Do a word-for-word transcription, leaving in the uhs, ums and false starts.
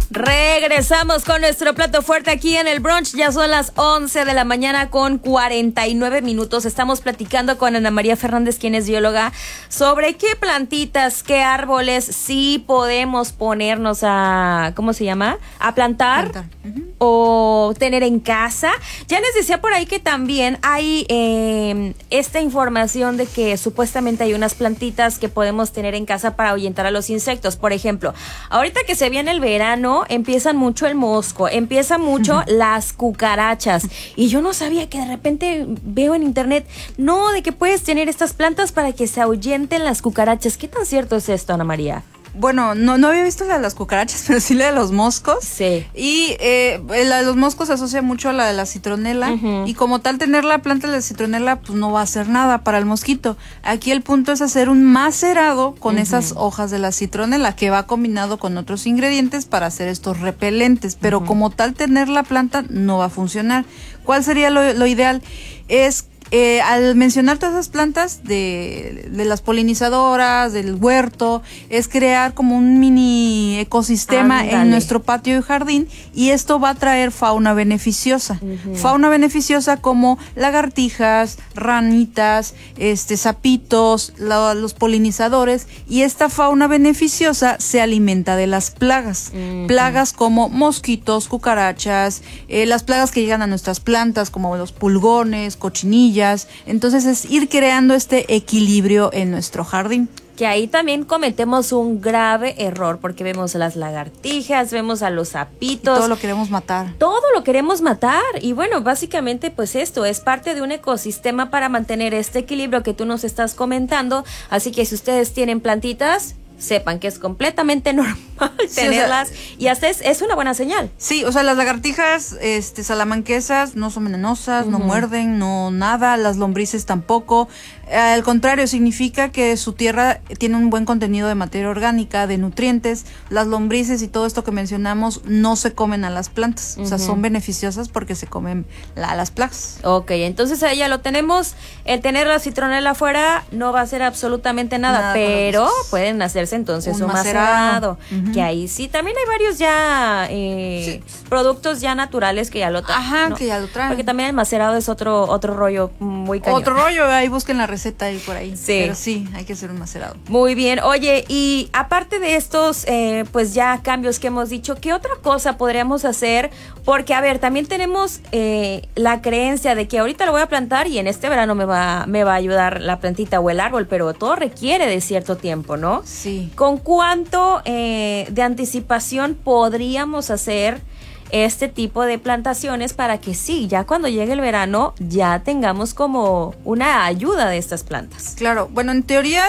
Regresamos con nuestro plato fuerte aquí en el brunch. Ya son las once de la mañana con cuarenta y nueve minutos. Estamos platicando con Ana María Fernández, quien es bióloga, sobre qué plantitas, qué árboles sí podemos ponernos a, ¿cómo se llama? A plantar, plantar. Uh-huh. O tener en casa. Ya les decía por ahí que también hay eh, esta información de que supuestamente hay unas plantitas que podemos tener en casa para ahuyentar a los insectos. Por ejemplo, ahorita que se viene el verano, empiezan mucho el mosco, empiezan mucho uh-huh. las cucarachas. Y yo no sabía que de repente veo en internet, no, de que puedes tener estas plantas para que se ahuyenten las cucarachas. ¿Qué tan cierto es esto, Ana María? Bueno, no, no había visto la de las cucarachas, pero sí la de los moscos. Sí. Y eh, la de los moscos se asocia mucho a la de la citronela. Uh-huh. Y como tal, tener la planta de la citronela, pues no va a hacer nada para el mosquito. Aquí el punto es hacer un macerado con uh-huh. esas hojas de la citronela, que va combinado con otros ingredientes para hacer estos repelentes. Pero uh-huh. como tal, tener la planta no va a funcionar. ¿Cuál sería lo, lo ideal? Es Eh, al mencionar todas esas plantas de, de las polinizadoras, del huerto, es crear como un mini ecosistema Ándale. en nuestro patio y jardín, y esto va a traer fauna beneficiosa. Uh-huh. Fauna beneficiosa como lagartijas, ranitas, este, sapitos, la, los polinizadores, y esta fauna beneficiosa se alimenta de las plagas. Uh-huh. Plagas como mosquitos, cucarachas, eh, las plagas que llegan a nuestras plantas como los pulgones, cochinillas. Entonces es ir creando este equilibrio en nuestro jardín. Que ahí también cometemos un grave error, porque vemos a las lagartijas, vemos a los sapitos. Y todo lo queremos matar. Todo lo queremos matar. Y bueno, básicamente pues esto es parte de un ecosistema para mantener este equilibrio que tú nos estás comentando. Así que si ustedes tienen plantitas, sepan que es completamente normal sí, tenerlas, o sea, y hasta es, es una buena señal. Sí, o sea, las lagartijas este, salamanquesas no son venenosas, uh-huh. no muerden, no nada, las lombrices tampoco. Eh, al contrario, significa que su tierra tiene un buen contenido de materia orgánica, de nutrientes. Las lombrices y todo esto que mencionamos no se comen a las plantas, uh-huh. o sea, son beneficiosas porque se comen la, las plagas. Ok, entonces ahí ya lo tenemos. El tener la citronela afuera no va a hacer absolutamente nada, nada pero pueden hacer entonces un, un macerado, macerado uh-huh. que ahí sí también hay varios ya eh, sí. productos ya naturales que ya lo traen. Ajá, ¿no? que ya lo traen. Porque también el macerado es otro otro rollo muy cañón. Otro rollo, ahí busquen la receta ahí por ahí. Sí. Pero sí, hay que hacer un macerado. Muy bien. Oye, y aparte de estos eh, pues ya cambios que hemos dicho, ¿qué otra cosa podríamos hacer? Porque a ver, también tenemos eh, la creencia de que ahorita lo voy a plantar y en este verano me va me va a ayudar la plantita o el árbol, pero todo requiere de cierto tiempo, ¿no? Sí. ¿Con cuánto eh, de anticipación podríamos hacer este tipo de plantaciones para que sí, ya cuando llegue el verano ya tengamos como una ayuda de estas plantas? Claro, bueno, en teoría